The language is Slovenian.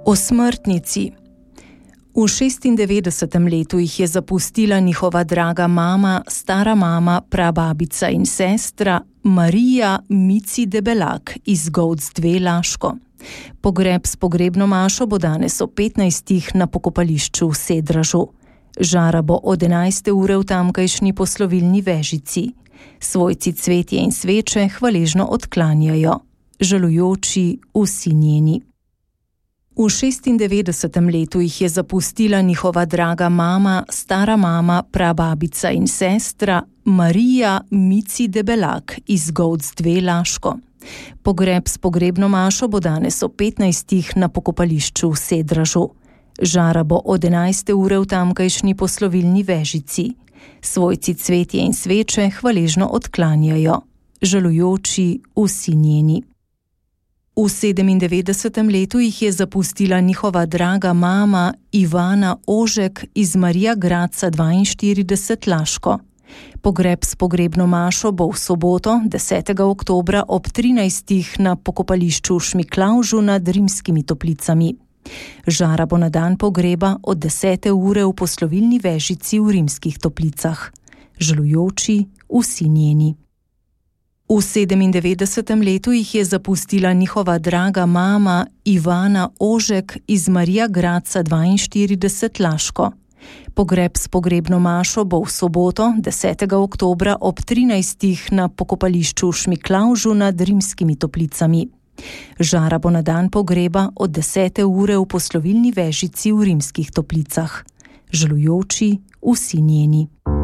O smrtnici. V 96. letu jih je zapustila njihova draga mama, stara mama, prababica in sestra Marija Mici Debelak iz Govc 2 Laško. Pogreb s pogrebno mašo bo danes ob 15. na pokopališču v Sedražu. Žara bo od 11. ure v tamkajšnji poslovilni vežici. Svojci cvetje in sveče hvaležno odklanjajo. Žalujoči vsi njeni. V 96. letu jih je zapustila njihova draga mama, stara mama, prababica in sestra Marija Mici Debelak iz Govc 2 Laško. Pogreb s pogrebno mašo bo danes ob 15. na pokopališču v Sedražu. Žara bo od 11. ure v tamkajšnji poslovilni vežici. Svojci cvetje in sveče hvaležno odklanjajo. Žalujoči vsi njeni. V 97. letu jih je zapustila njihova draga mama Ivana Ožek iz Marija Gradca 42 Laško. Pogreb s pogrebno mašo bo v soboto, 10. oktobra ob 13. na pokopališču v Šmiklavžu nad Rimskimi Toplicami. Žara bo na dan pogreba od 10. ure v poslovilni vežici v Rimskih Toplicah. Žalujoči vsi njeni. V 97. letu jih je zapustila njihova draga mama Ivana Ožek iz Marija Gradca 42 Laško. Pogreb s pogrebno mašo bo v soboto, 10. oktobra ob 13. na pokopališču v Šmiklavžu nad Rimskimi Toplicami. Žara bo na dan pogreba od 10. ure v poslovilni vežici v Rimskih Toplicah. Žalujoči vsi njeni.